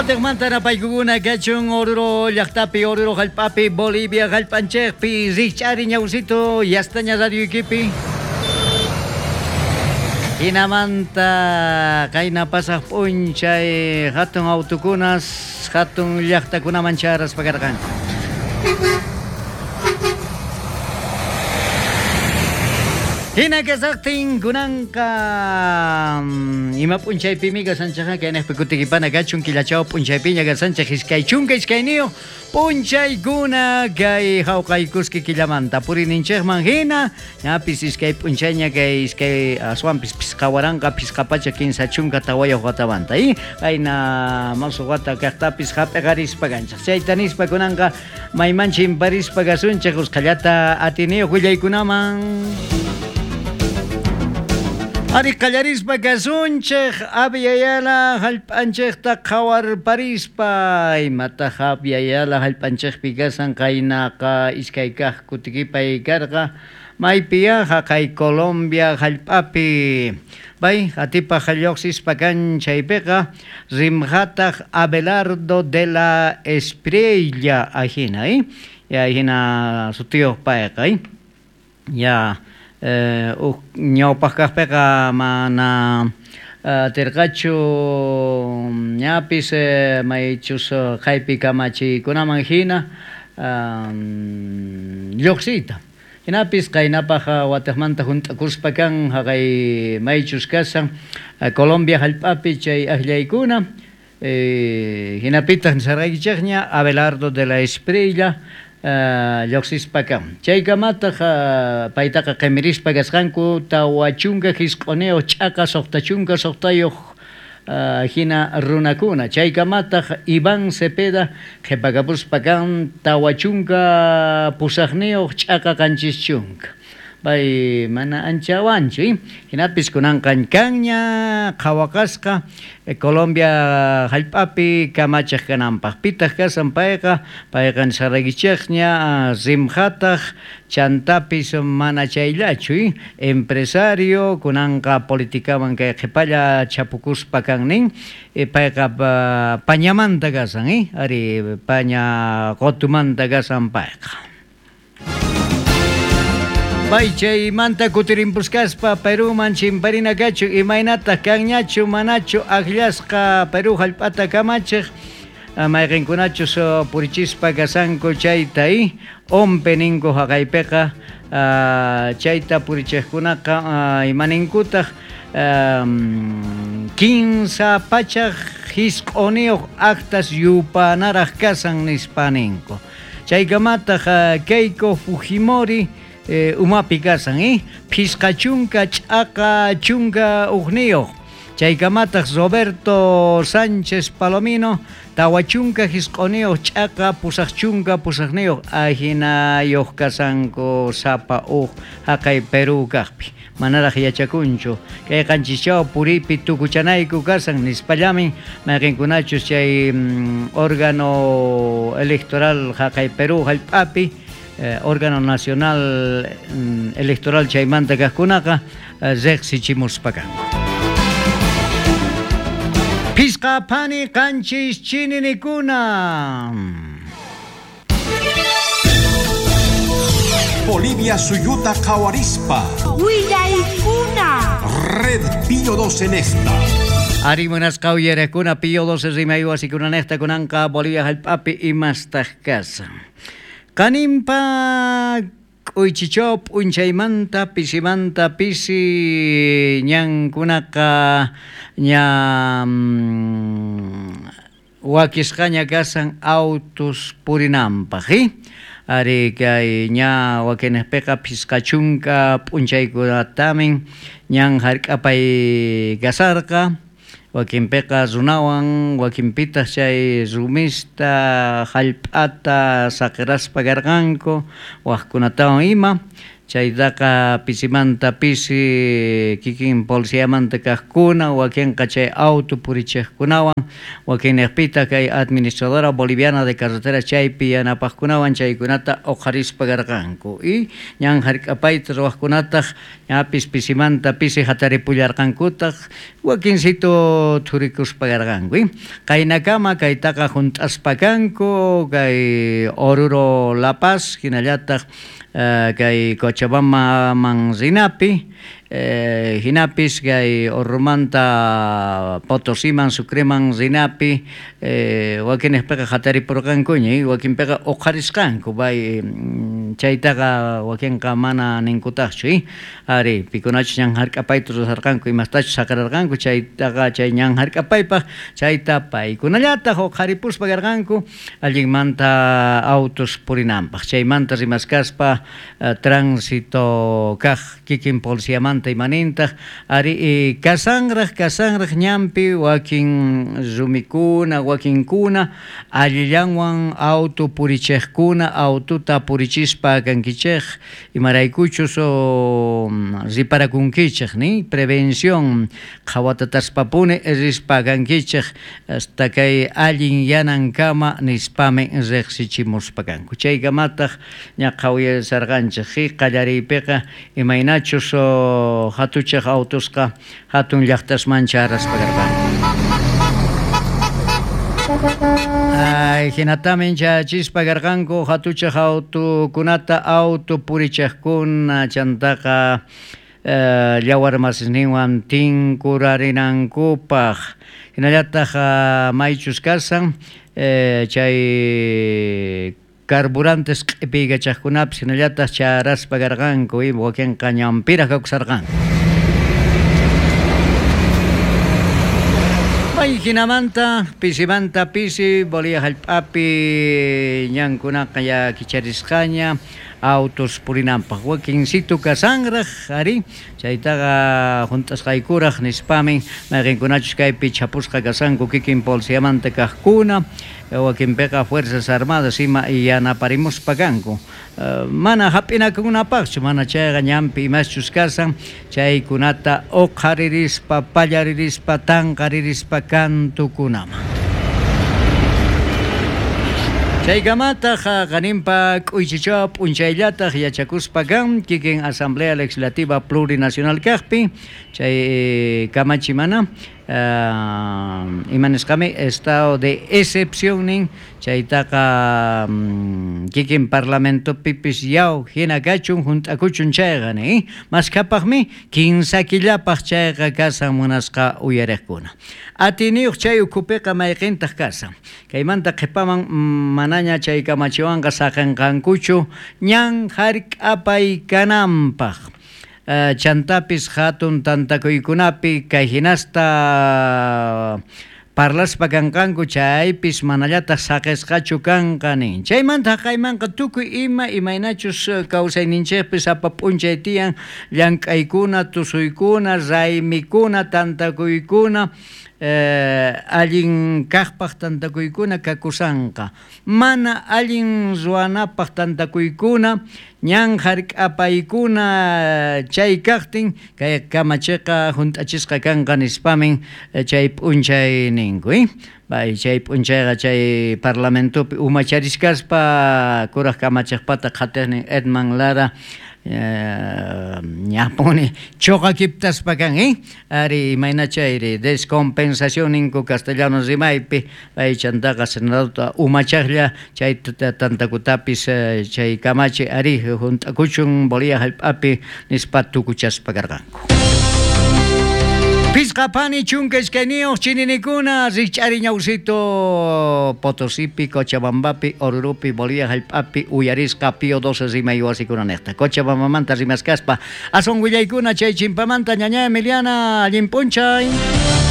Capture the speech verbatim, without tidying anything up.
Water mantana paikuguna gachun oruro llaqtapi oruro hallp'api Bolivia hallp'anchikpi riqch'ari ñawsito yastaña radio equipi hinamanta kayna pasaq p'unchay hatun autokunas hatun llaqtakunaman charas pakarqanku. Hina kasaqtin kunanqa ima p'unchaypimi kasanchaqa kaynaqpi kutikipana kachun killachaw p'unchaypiña kasanchaq iskay chunka iskayniyo p'unchaykuna kay hawqaykuski killamanta purininchikman hina ñapis iskay p'unchayña kay iskay aswanpis pisqawaranqa pisqapacha kinsa chunka tawayuq watamanta y kayna masuq wata kaqtapis hap'iqarispa kanchaq chayta nispa kunanqa maymancha imparispa kasunchaq usqallata atiniyuq willaykunaman. Ari qallarispa kasunchik abyayala hallp'anchikta qhawarparispa imata abyayala hallp'anchikpi kasan kaynaqa iskay kaq kutikipay karqa maypiya haqay Colombia hallp'api bay atipa hallllawsispa kan chaypiqa rimhataq Abelardo de la Espriella ajina y ya hina sutiyuq payqa ya Uh, ñawpaqkaqpiqa mana uh, terqachu ñapis uh, maychus uh, qaypi kamachikunaman hina um, lluqsiyta hinapis qaynapaq wataqmanta hunt'akuspa kan haqay maychus kasan uh, Colombia hallp'api chay aqllaykuna eh, hinapitaq sarqaykichaqña Abelardo de la Espriella Uh, lluqsispa kan chaykamataq uh, paytaqa qimirispa kasqanku tawachunka hisq'uniyuq ch'aqa suqtachunka suqtayuq uh, hina runakuna chaykamataq Iván Cepeda qhipakapuspa kan tawachunka pusaqniyuq ch'aqa qanchischunka bay mana anchawanchu hinapis kunanqa kanña qhawaqasqa Colombia hallp'api kamachaq kananpaq pitaq kasan payqa payqa saraykichaqña rimhataq chantapis mana chayllachu empresario kunanqa politikaman kay qhipalla chapukuspa kannin payqa pañamanta kasan ari paña qotumanta kasan payqa. Bay chaymanta kutirimpusqaspa Peruman chimparina kachu imaynataq kanñachu manachu aqllasqa Peru hallp'ata kamachiq mayqinkunachus purichispa kasanku chayta y ompe ninku haqaypiqa chayta purichiqkunaqa imaninkutaq kinsa pachaq hisq'uniyuq actas yupanaraq kasan nispa ninku chaykamataq Keiko Fujimori Eh, umapi kasan eh pisqa chunka ch'aqa chunka uqniyuq chaykamataq Roberto Sánchez Palomino tawachunka hisq'uniyuq ch'aqa pusaq chunka pusaqniyuq ajinayuq kasanku sapa uq haqay Peru kaqpi manaraq yachakunchu kay qanchischaw puripi tukuchanayku kasan nispallamin mayqinkunachus chay um, órgano electoral haqay Peru hallp'api Eh, órgano nacional mm, electoral chaymanta kaqkunaqa eh, riqsichimuspa kanku. Pisqapani qanchis chininikuna. Bolivia suyuta qhawarispa willaykuna Red Pío doce en esta Ari munasqa uyarakuna Pío doce rimayuwasikunanaqta kunanqa Bolivia hallp'api imastaq kasan kanimpa k'uychichaw p'unchaymanta pisimanta pisi ñankunaqa ña um, wakisqaña kasan autos purinanpaq ari kay ña wakinaqpiqa pisqachunka p'unchaykunatamin ñan hark'apay kasarqa wakinpiqa runawan wakinpitaq chay rumista hallp'ata saqiraspa karqanku waqkunatawan ima chaytaqa pisimanta pisi kikin policíamanta kaqkuna wakinqa chay auto purichiqkunawan wakinniqpita kay administradora boliviana de carretera chaypi yanapaqkunawan chaykunata uqharispa karqanku y ñan hark'apayta ruwaqkunataq ñapis pisimanta pisi hataripullarqankutaq wakinsito thurikuspa karqanku kaynakama kaytaqa junt'aspa kanku kay Oruro La Paz hinallataq Uh, kay Cochabamba man zinapi eh, hinapis kay Orrumanta Potosiman Sucreman zinapi eh, wakin peka hataripurqankuñi wakin peka uqharisqanku bay um, chaytaqa wakin mana ninkutaqchu ari pikunachus ñan hark'apayta rusarqanku imastachu sakararqanku chaytaqa chay ñan hark'apaypaq chayta paykunallataq uqharipuspa karqanku allinmanta autos purinanpaq chaymanta rimaskaspa Uh, tránsito kaq kikin policíamanta imanintaq ari eh, kasanraq kasanraq ñampi wakin rumikuna wakinkuna allillanwan auto purichiqkuna autota purichispa kankichiq imaraykuchus o riparakunkichiq ni prevención qhawatataspa rispa kankichiq hasta kay allin yanankama nispami riqsichimuspa kanku chaykamataq ña qhawiy sarqanchik qallariypiqa imaynachus hatuchiq autosqa hatun llaqtasmancha araspa karqanku ay hinatamin chachispa karqanku hatuchiq autokunata auto purichiqkuna chantaqa uh, llawar masisninwan tinkurarinankupak hinallataq uh, maychus kasan eh, chay carburantes q'ipiykachiqkunapas hinallataq charaspa karqanku y wakinqa ñampiraq kawsarqanku may hinamanta pisimanta pisi Bolivia hallp'api ñankunaqa ya kicharisqaña autos purinanpaq wakinsitu kasanraq ari chaytaqa juntasqaykuraq nispami mayqinkunachus kaypi chapusqa kasanku kikin policíamanta kaqkuna wakinpiqa fuerzas armadas ima yanaparimuspa kanku uh, mana hap'inakunapaqchu mana chayqa ñampi imachus kasan chaykunata uqharirispa pallaririspa tanqaririspa kantukunama chaykamataq qaninpa k'uychichaw p'unchayllataq yachakuspa kan kikin Asamblea Legislativa Plurinacional kaqpi chay kamachimana uh, imanisqami estado de excepción nin chaytaqa um, kikin Parlamento pipis yaw hina kachun junt'akuchun chayqa ni maskapaqmi quince killapaq chayqa kasan munasqa uyariqkuna atiniyuq chay ukupiqa mayqintaq kasan kaymanta qhipaman manaña chay kamachiwanqa saqanqankuchu ñan hark'apay kananpaq Uh, chantapis hatun tantakuykunapi kay hinasta parlaspa kanqanku chaypis manallataq saqisqachu kanqa nin chaymanta qaymanqa tukuy ima imaynachus kawsayninchikpis apa p'unchay tiyan llank'aykuna tusuykuna raymikuna tantakuykuna eh, allin kaqpaq tantakuykuna kakusanqa mana allin ruwanapaq tantakuykuna ñan hark'apaykuna chay kaqtin kay kamachiqa junt'achisqa kanqa nispamin chay p'unchay ninku bay chay p'unchayqa chay parlamentopi umacharisqaspa kuraq kamachiqpata qhatiqnin Edman Lara ñapuni choqa kiptaspa kan ari imayna chayri descompensación ninku castellano rimaypi bay chantaqa senadorta umachaqlla chay tantakutapis chay kamachi ari junt'akuchun Bolivia hallp'api nispa tukuchaspa karqanku Pisqapani chunka iskayniyuq chininikuna rikch'ari ñawsito Potosipi, Cochabambapi, Orurupi, Bolivia hallp'api uyarisqa Pío doce rimay wasikunanaqta Cochabambamanta rimaskaspa ason willaykuna chay chimpamanta ñaña Emiliana allinpunchay